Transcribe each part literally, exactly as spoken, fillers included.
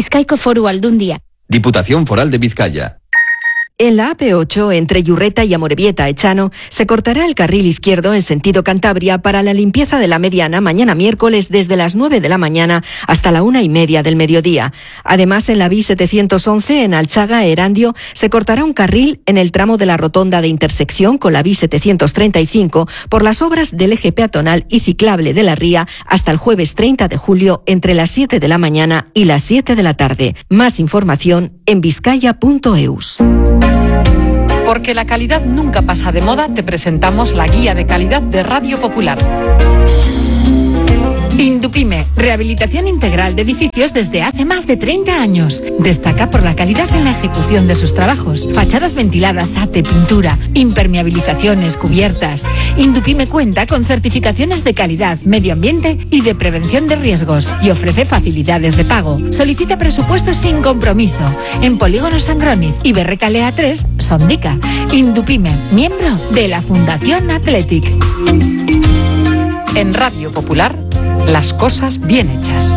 Bizkaiko Foru Aldundia. Diputación Foral de Vizcaya. En la A P ocho, entre Yurreta y Amorebieta-Echano, se cortará el carril izquierdo en sentido Cantabria para la limpieza de la mediana mañana miércoles desde las nueve de la mañana hasta la una y media del mediodía. Además, en la B I setecientos once, en Alchaga-Erandio, se cortará un carril en el tramo de la rotonda de intersección con la B I setecientos treinta y cinco por las obras del eje peatonal y ciclable de la Ría hasta el jueves treinta de julio entre las siete de la mañana y las siete de la tarde. Más información en vizcaya punto eus. Porque la calidad nunca pasa de moda, te presentamos la guía de calidad de Radio Popular. Indupime, rehabilitación integral de edificios desde hace más de treinta años. Destaca por la calidad en la ejecución de sus trabajos. Fachadas ventiladas, ate, pintura, impermeabilizaciones, cubiertas. Indupime cuenta con certificaciones de calidad, medio ambiente y de prevención de riesgos y ofrece facilidades de pago. Solicita presupuestos sin compromiso en Polígono Sangroniz y Berrecalea tres, Sondica. Indupime, miembro de la Fundación Athletic. En Radio Popular, las cosas bien hechas.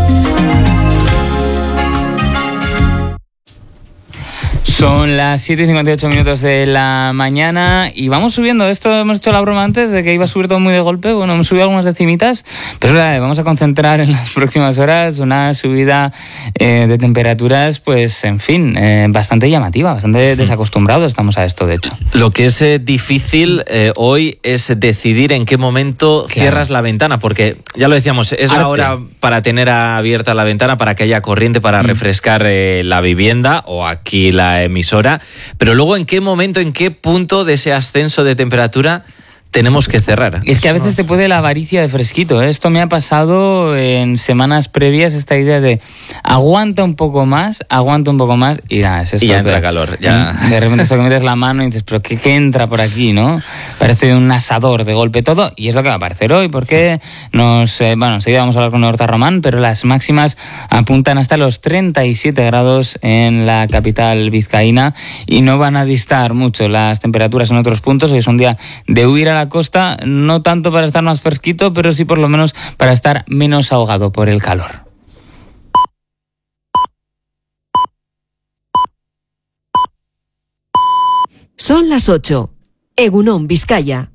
Son las siete y cincuenta y ocho minutos de la mañana y vamos subiendo. Esto hemos hecho la broma antes de que iba a subir todo muy de golpe. Bueno, hemos subido algunas decimitas, pero ahora vamos a concentrar en las próximas horas una subida eh, de temperaturas, pues en fin, eh, bastante llamativa, bastante desacostumbrados estamos a esto, de hecho. Lo que es eh, difícil eh, hoy es decidir en qué momento claro. cierras la ventana, porque ya lo decíamos, es Arte. la hora para tener abierta la ventana, para que haya corriente, para mm. refrescar eh, la vivienda o aquí la emisora, pero luego en qué momento, en qué punto de ese ascenso de temperatura tenemos que cerrar. Es que a veces te puede la avaricia de fresquito, ¿eh? Esto me ha pasado en semanas previas, esta idea de aguanta un poco más, aguanta un poco más y nada, es esto. Y ya entra calor, ya. De repente esto que metes la mano y dices, pero ¿qué, qué entra por aquí, no? Parece un asador de golpe todo y es lo que va a aparecer hoy porque nos, eh, bueno, enseguida vamos a hablar con Horta Román, pero las máximas apuntan hasta los treinta y siete grados en la capital vizcaína y no van a distar mucho las temperaturas en otros puntos. Hoy es un día de huir a la costa, no tanto para estar más fresquito, pero sí por lo menos para estar menos ahogado por el calor. Son las ocho. Egunon, Vizcaya.